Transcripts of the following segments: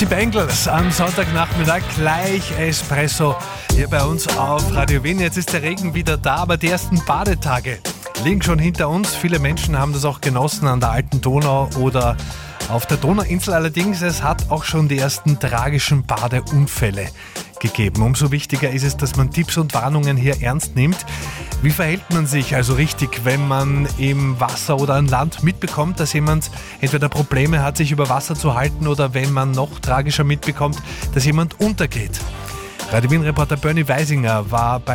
Die Bengals am Sonntagnachmittag, gleich Espresso hier bei uns auf Radio Wien. Jetzt ist der Regen wieder da, aber die ersten Badetage liegen schon hinter uns. Viele Menschen haben das auch genossen an der alten Donau oder auf der Donauinsel. Allerdings, es hat auch schon die ersten tragischen Badeunfälle gegeben. Umso wichtiger ist es, dass man Tipps und Warnungen hier ernst nimmt. Wie verhält man sich also richtig, wenn man im Wasser oder an Land mitbekommt, dass jemand entweder Probleme hat, sich über Wasser zu halten, oder wenn man noch tragischer mitbekommt, dass jemand untergeht? Radio Wien-Reporter Bernie Weisinger war bei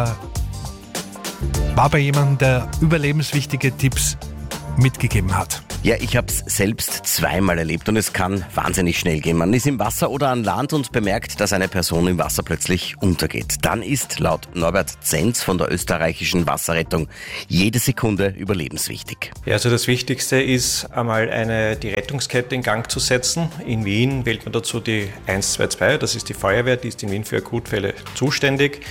jemandem, der überlebenswichtige Tipps mitgegeben hat. Ja, ich habe es selbst zweimal erlebt und es kann wahnsinnig schnell gehen. Man ist im Wasser oder an Land und bemerkt, dass eine Person im Wasser plötzlich untergeht. Dann ist laut Norbert Zenz von der österreichischen Wasserrettung jede Sekunde überlebenswichtig. Ja, also das Wichtigste ist einmal die Rettungskette in Gang zu setzen. In Wien wählt man dazu die 122, das ist die Feuerwehr, die ist in Wien für Akutfälle zuständig.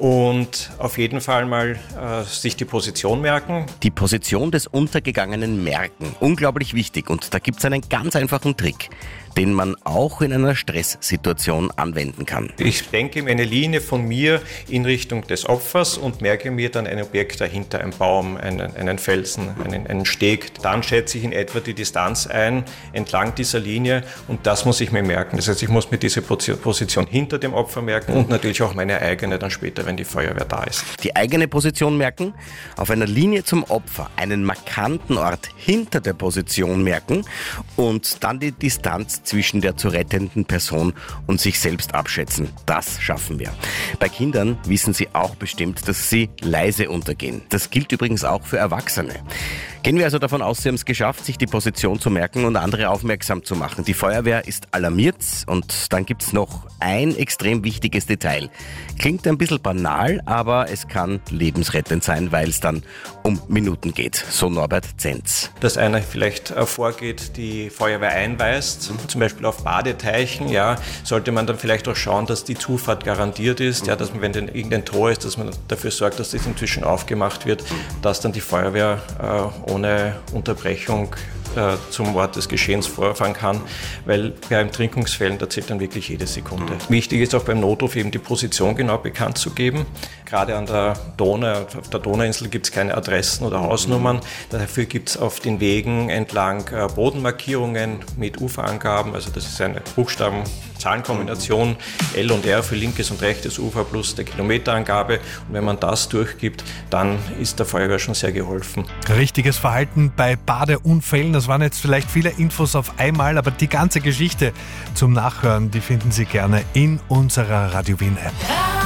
Und auf jeden Fall mal sich die Position merken. Die Position des Untergegangenen merken. Unglaublich wichtig. Und da gibt es einen ganz einfachen Trick, den man auch in einer Stresssituation anwenden kann. Ich denke mir eine Linie von mir in Richtung des Opfers und merke mir dann ein Objekt dahinter, ein Baum, einen Felsen, einen Steg. Dann schätze ich in etwa die Distanz ein entlang dieser Linie und das muss ich mir merken. Das heißt, ich muss mir diese Position hinter dem Opfer merken und natürlich auch meine eigene dann später, wenn die Feuerwehr da ist. Die eigene Position merken, auf einer Linie zum Opfer einen markanten Ort hinter der Position merken und dann die Distanz zwischen der zu rettenden Person und sich selbst abschätzen. Das schaffen wir. Bei Kindern wissen sie auch bestimmt, dass sie leise untergehen. Das gilt übrigens auch für Erwachsene. Gehen wir also davon aus, Sie haben es geschafft, sich die Position zu merken und andere aufmerksam zu machen. Die Feuerwehr ist alarmiert und dann gibt es noch ein extrem wichtiges Detail. Klingt ein bisschen banal, aber es kann lebensrettend sein, weil es dann um Minuten geht. So Norbert Zenz. Dass einer vielleicht vorgeht, die Feuerwehr einweist, zum Beispiel auf Badeteichen, ja, sollte man dann vielleicht auch schauen, dass die Zufahrt garantiert ist, ja, dass man, wenn denn irgendein Tor ist, dass man dafür sorgt, dass das inzwischen aufgemacht wird, dass dann die Feuerwehr ohne Unterbrechung zum Ort des Geschehens vorfahren kann, weil bei Ertrinkungsfällen, da zählt dann wirklich jede Sekunde. Wichtig ist auch beim Notruf eben die Position genau bekannt zu geben. Gerade an der Donau, auf der Donauinsel gibt es keine Adressen oder Hausnummern. Dafür gibt es auf den Wegen entlang Bodenmarkierungen mit Uferangaben. Also das ist eine Buchstaben-Zahlenkombination, L und R für linkes und rechtes Ufer plus der Kilometerangabe. Und wenn man das durchgibt, dann ist der Feuerwehr schon sehr geholfen. Richtiges Verhalten bei Badeunfällen, das waren jetzt vielleicht viele Infos auf einmal, aber die ganze Geschichte zum Nachhören, die finden Sie gerne in unserer Radio Wien App.